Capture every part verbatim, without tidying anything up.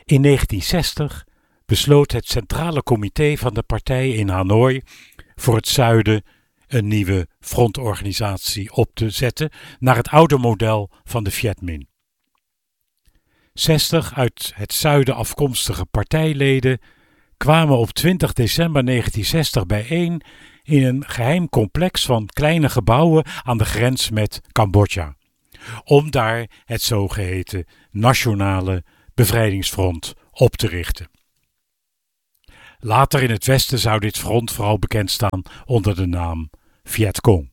In negentien zestig besloot het Centrale Comité van de partij in Hanoi voor het zuiden een nieuwe frontorganisatie op te zetten naar het oude model van de Viet Minh. zestig uit het zuiden afkomstige partijleden kwamen op twintig december negentien zestig bijeen in een geheim complex van kleine gebouwen aan de grens met Cambodja, om daar het zogeheten Nationale Bevrijdingsfront op te richten. Later in het westen zou dit front vooral bekend staan onder de naam Vietcong.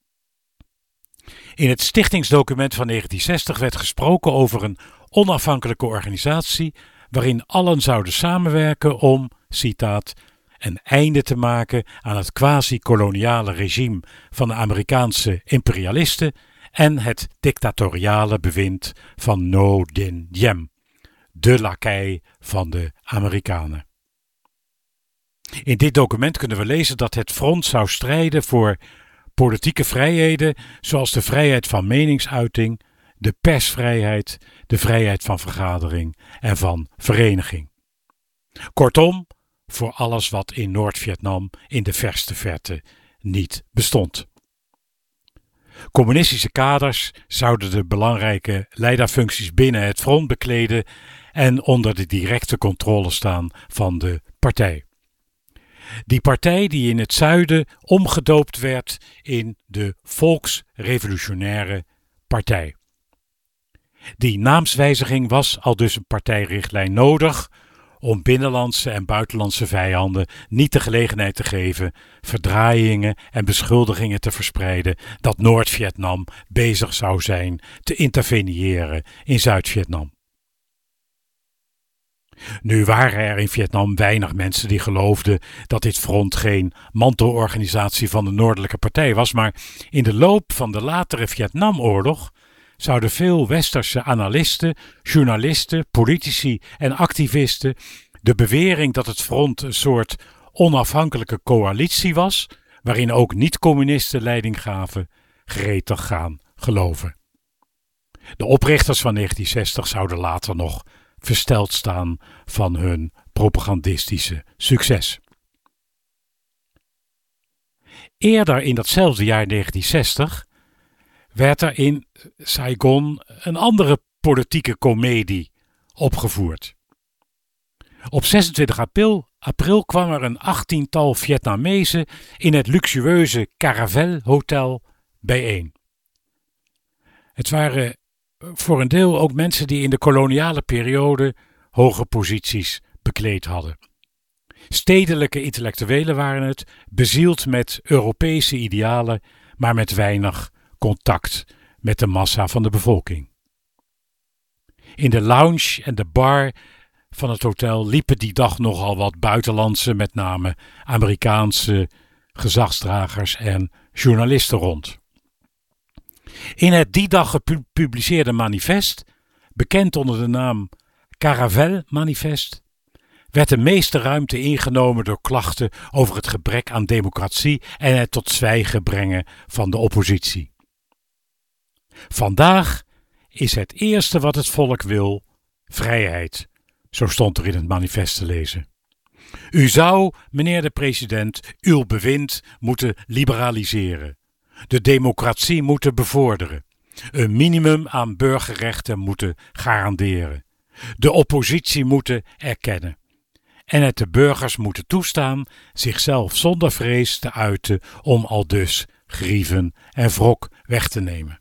In het stichtingsdocument van negentien zestig werd gesproken over een onafhankelijke organisatie waarin allen zouden samenwerken om, citaat, een einde te maken aan het quasi-koloniale regime van de Amerikaanse imperialisten en het dictatoriale bewind van Ngo Dinh Diem, de lakij van de Amerikanen. In dit document kunnen we lezen dat het front zou strijden voor politieke vrijheden zoals de vrijheid van meningsuiting, de persvrijheid, de vrijheid van vergadering en van vereniging. Kortom, voor alles wat in Noord-Vietnam in de verste verte niet bestond. Communistische kaders zouden de belangrijke leiderfuncties binnen het front bekleden en onder de directe controle staan van de partij. Die partij die in het zuiden omgedoopt werd in de Volksrevolutionaire Partij. Die naamswijziging was aldus een partijrichtlijn nodig om binnenlandse en buitenlandse vijanden niet de gelegenheid te geven verdraaiingen en beschuldigingen te verspreiden dat Noord-Vietnam bezig zou zijn te interveneren in Zuid-Vietnam. Nu waren er in Vietnam weinig mensen die geloofden dat dit front geen mantelorganisatie van de Noordelijke Partij was, maar in de loop van de latere Vietnamoorlog zouden veel westerse analisten, journalisten, politici en activisten de bewering dat het front een soort onafhankelijke coalitie was, waarin ook niet-communisten leiding gaven, gretig gaan geloven. De oprichters van negentien zestig zouden later nog versteld staan van hun propagandistische succes. Eerder in datzelfde jaar negentien zestig werd er in Saigon een andere politieke komedie opgevoerd. Op zesentwintig april, april kwam er een achttiental Vietnamezen in het luxueuze Caravelle Hotel bijeen. Het waren voor een deel ook mensen die in de koloniale periode hoge posities bekleed hadden. Stedelijke intellectuelen waren het, bezield met Europese idealen, maar met weinig contact met de massa van de bevolking. In de lounge en de bar van het hotel liepen die dag nogal wat buitenlandse, met name Amerikaanse gezagsdragers en journalisten rond. In het die dag gepubliceerde manifest, bekend onder de naam Caravelle Manifest, werd de meeste ruimte ingenomen door klachten over het gebrek aan democratie en het tot zwijgen brengen van de oppositie. Vandaag is het eerste wat het volk wil vrijheid, zo stond er in het manifest te lezen. U zou, meneer de president, uw bewind moeten liberaliseren, de democratie moeten bevorderen, een minimum aan burgerrechten moeten garanderen, de oppositie moeten erkennen en het de burgers moeten toestaan zichzelf zonder vrees te uiten om aldus grieven en wrok weg te nemen.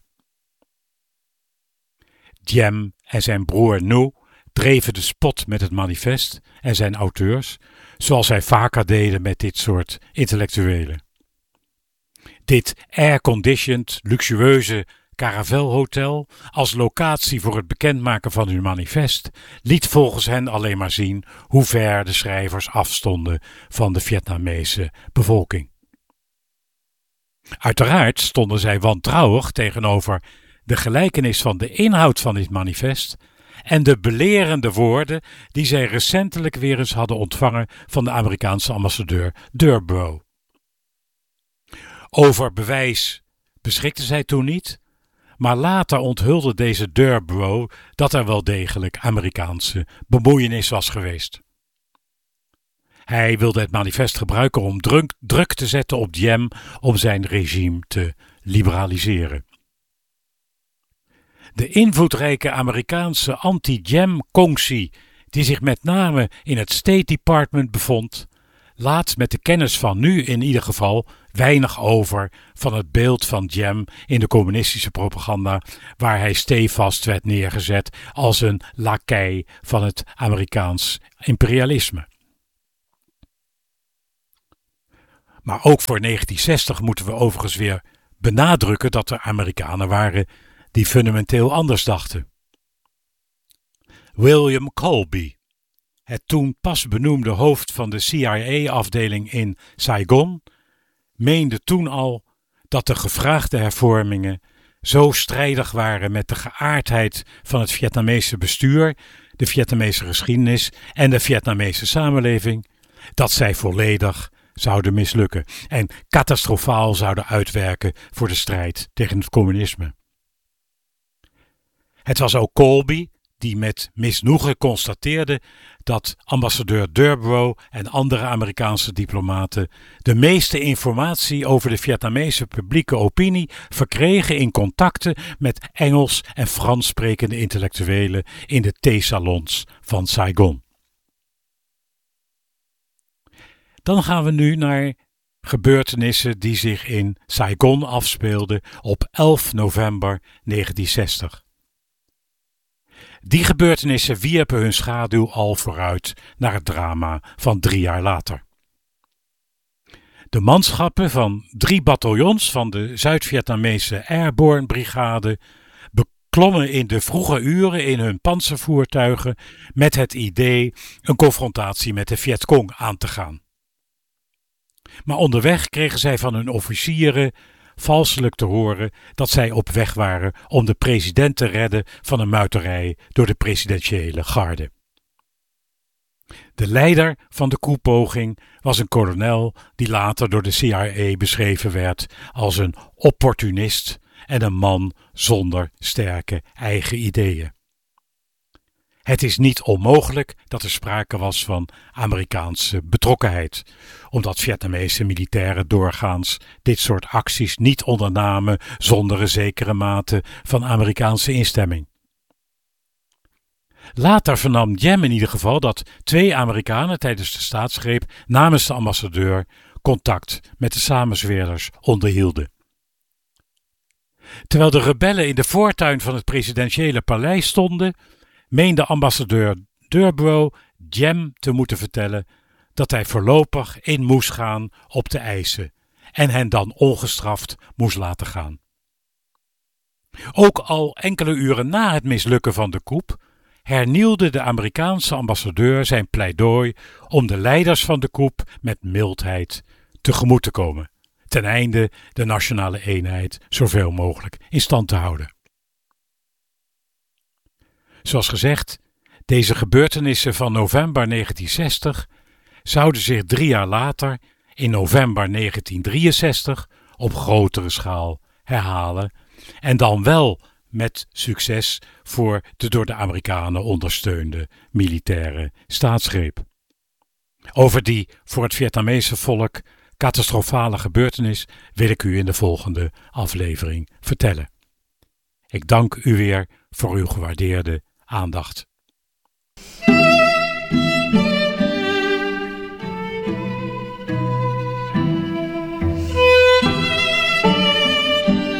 Diem en zijn broer Ngo dreven de spot met het manifest en zijn auteurs, zoals zij vaker deden met dit soort intellectuelen. Dit air-conditioned, luxueuze Caravelle Hotel als locatie voor het bekendmaken van hun manifest liet volgens hen alleen maar zien hoe ver de schrijvers afstonden van de Vietnamese bevolking. Uiteraard stonden zij wantrouwig tegenover de gelijkenis van de inhoud van dit manifest en de belerende woorden die zij recentelijk weer eens hadden ontvangen van de Amerikaanse ambassadeur Durborough. Over bewijs beschikten zij toen niet, maar later onthulde deze Durbro dat er wel degelijk Amerikaanse bemoeienis was geweest. Hij wilde het manifest gebruiken om druk, druk te zetten op Diem om zijn regime te liberaliseren. De invloedrijke Amerikaanse anti-Diem-conctie, die zich met name in het State Department bevond, laat met de kennis van nu in ieder geval weinig over van het beeld van Diem in de communistische propaganda, waar hij stevast werd neergezet als een lakei van het Amerikaans imperialisme. Maar ook voor negentien zestig moeten we overigens weer benadrukken dat er Amerikanen waren die fundamenteel anders dachten. William Colby, het toen pas benoemde hoofd van de C I A-afdeling in Saigon, meende toen al dat de gevraagde hervormingen zo strijdig waren met de geaardheid van het Vietnamese bestuur, de Vietnamese geschiedenis en de Vietnamese samenleving, dat zij volledig zouden mislukken en catastrofaal zouden uitwerken voor de strijd tegen het communisme. Het was ook Colby die met misnoegen constateerde dat ambassadeur Durbro en andere Amerikaanse diplomaten de meeste informatie over de Vietnamese publieke opinie verkregen in contacten met Engels en Frans sprekende intellectuelen in de theesalons van Saigon. Dan gaan we nu naar gebeurtenissen die zich in Saigon afspeelden op elf november negentien zestig. Die gebeurtenissen wierpen hun schaduw al vooruit naar het drama van drie jaar later. De manschappen van drie bataljons van de Zuid-Vietnamese Airborne Brigade beklommen in de vroege uren in hun pantservoertuigen met het idee een confrontatie met de Vietcong aan te gaan. Maar onderweg kregen zij van hun officieren valselijk te horen dat zij op weg waren om de president te redden van een muiterij door de presidentiële garde. De leider van de koepoging was een kolonel die later door de C I A beschreven werd als een opportunist en een man zonder sterke eigen ideeën. Het is niet onmogelijk dat er sprake was van Amerikaanse betrokkenheid, omdat Vietnamese militairen doorgaans dit soort acties niet ondernamen zonder een zekere mate van Amerikaanse instemming. Later vernam Diem in ieder geval dat twee Amerikanen tijdens de staatsgreep namens de ambassadeur contact met de samenzweerders onderhielden. Terwijl de rebellen in de voortuin van het presidentiële paleis stonden, meende ambassadeur Durbro Diem te moeten vertellen dat hij voorlopig in moest gaan op de eisen en hen dan ongestraft moest laten gaan. Ook al enkele uren na het mislukken van de coup hernieuwde de Amerikaanse ambassadeur zijn pleidooi om de leiders van de coup met mildheid tegemoet te komen, ten einde de nationale eenheid zoveel mogelijk in stand te houden. Zoals gezegd, deze gebeurtenissen van november negentien zestig zouden zich drie jaar later, in november negentien drieënzestig, op grotere schaal herhalen en dan wel met succes voor de door de Amerikanen ondersteunde militaire staatsgreep. Over die voor het Vietnamese volk catastrofale gebeurtenis wil ik u in de volgende aflevering vertellen. Ik dank u weer voor uw gewaardeerde aandacht.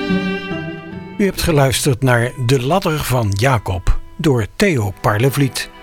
U hebt geluisterd naar De Ladder van Jacob door Theo Parlevliet.